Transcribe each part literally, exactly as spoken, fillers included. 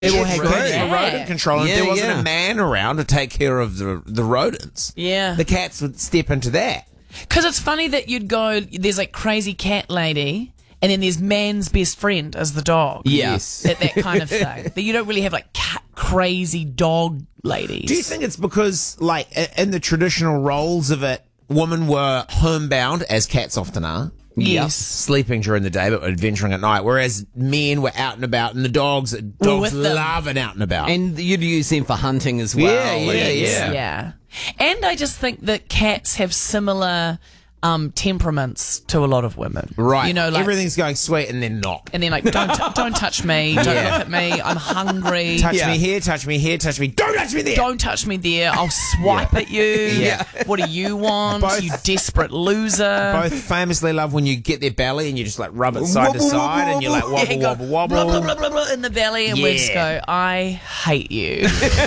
People had cats Yeah. for rodent control, and Yeah, if there wasn't yeah. a man around to take care of the the rodents, Yeah. the cats would step into that. Because it's funny that you'd go, there's like crazy cat lady, and then there's man's best friend as the dog. Yeah. Yes. That, that kind of thing. That you don't really have like cat, crazy dog ladies. Do you think it's because, like, i- in the traditional roles of it, women were homebound, as cats often are? Yes. Sleeping during the day, but adventuring at night. Whereas men were out and about, and the dogs, dogs with them. love an out and about. And you'd use them for hunting as well. Yeah, yeah, and- yeah. Yeah. And I just think that cats have similar um, temperaments to a lot of women. right. You know, like, everything's going sweet, and then not. and then like, don't t- don't touch me, don't Yeah. look at me, I'm hungry. Touch Yeah. me here, touch me here, touch me. Don't touch me there. Don't touch me there. I'll swipe at you. Yeah. What do you want? Both- you desperate loser. Both famously love when you get their belly and you just like rub it side to Wobble, side, wobble, and you're like wobble. wobble, Yeah, you go, wobble, wobble. Blah, blah, blah, blah, blah, in the belly, and we just Yeah. go, I hate you.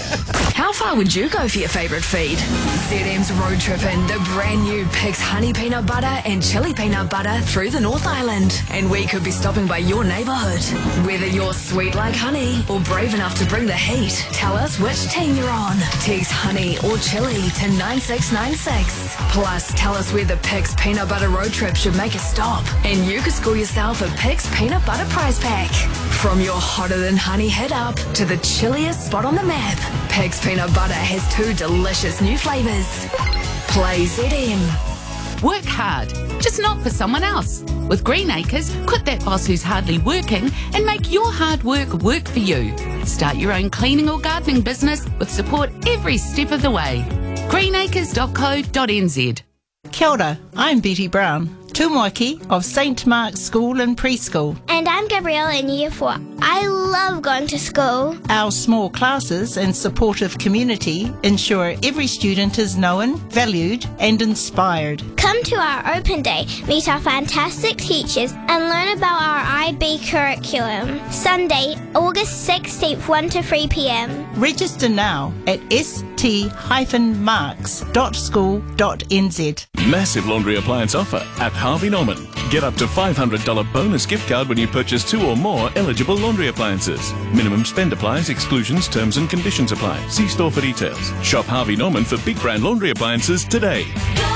How far would you go for your favourite feed? Z M's road tripping the brand new Pig's Honey Peanut Butter and Chili Peanut Butter through the North Island. And we could be stopping by your neighbourhood. Whether you're sweet like honey or brave enough to bring the heat, tell us which team you're on. Text honey or chili to nine six nine six. Plus, tell us where the Pig's Peanut Butter road trip should make a stop. And you could score yourself a Pig's Peanut Butter prize pack. From your hotter than honey hit up to the chilliest spot on the map, Pig's Peanut Butter has two delicious new flavours. Play Z M. Work hard, just not for someone else. With Green Acres, quit that boss who's hardly working and make your hard work work for you. Start your own cleaning or gardening business with support every step of the way. green acres dot co dot n z. Kia ora, I'm Betty Brown, tūmoaki of Saint Mark's School and Preschool. And I'm Gabrielle in Year four. I love going to school. Our small classes and supportive community ensure every student is known, valued and inspired. Come to our open day, meet our fantastic teachers, and learn about our I B curriculum. Sunday, August sixteenth, one to three p.m. Register now at s t dash marks dot school dot n z. Massive laundry appliance offer at Harvey Norman. Get up to five hundred dollars bonus gift card when you purchase two or more eligible laundry appliances. Minimum spend applies, exclusions, terms and conditions apply. See store for details. Shop Harvey Norman for big brand laundry appliances today.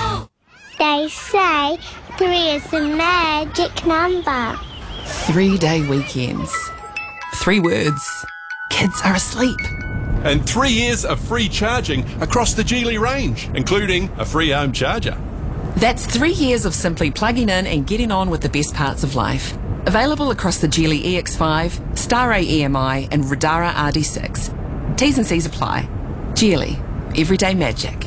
They say three is the magic number. Three-day weekends. Three words. Kids are asleep. And three years of free charging across the Geely range, including a free home charger. That's three years of simply plugging in and getting on with the best parts of life. Available across the Geely E X five, Star A E M I and Radara R D six. T's and C's apply. Geely. Everyday magic.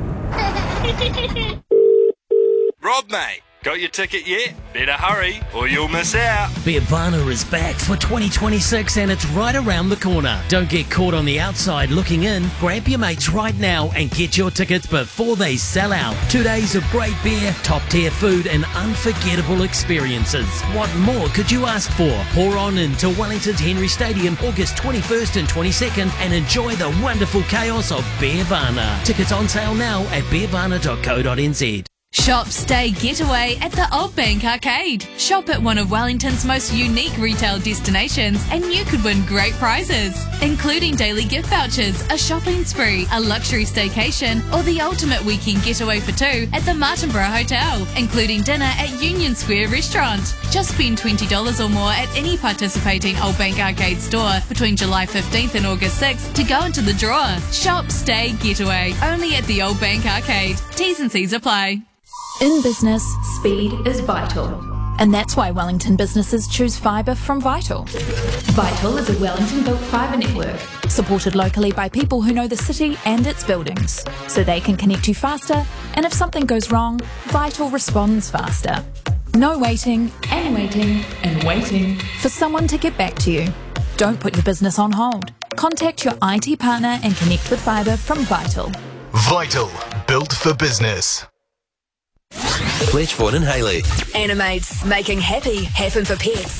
Rob, mate, got your ticket yet? Better hurry or you'll miss out. Beervana is back for twenty twenty-six and it's right around the corner. Don't get caught on the outside looking in. Grab your mates right now and get your tickets before they sell out. Two days of great beer, top tier food and unforgettable experiences. What more could you ask for? Pour on into Wellington's Henry Stadium August twenty-first and twenty-second and enjoy the wonderful chaos of Beervana. Tickets on sale now at beervana dot co dot n z. Shop, stay, getaway at the Old Bank Arcade. Shop at one of Wellington's most unique retail destinations and you could win great prizes, including daily gift vouchers, a shopping spree, a luxury staycation, or the ultimate weekend getaway for two at the Martinborough Hotel, including dinner at Union Square Restaurant. Just spend twenty dollars or more at any participating Old Bank Arcade store between July fifteenth and August sixth to go into the draw. Shop, stay, getaway, only at the Old Bank Arcade. T's and C's apply. In business, speed is vital. And that's why Wellington businesses choose fibre from Vital. Vital is a Wellington-built fibre network, supported locally by people who know the city and its buildings, so they can connect you faster, and if something goes wrong, Vital responds faster. No waiting, and waiting, and waiting for someone to get back to you. Don't put your business on hold. Contact your I T partner and connect with fibre from Vital. Vital, built for business. Fletchford and Haley. Animates, making happy happen for pets.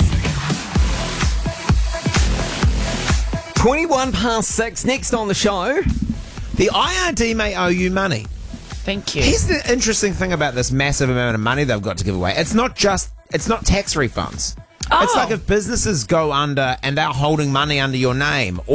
twenty-one past six, next on the show. The I R D may owe you money. Thank you. Here's the interesting thing about this massive amount of money they've got to give away. It's not just, it's not tax refunds. It's like if businesses go under and they're holding money under your name,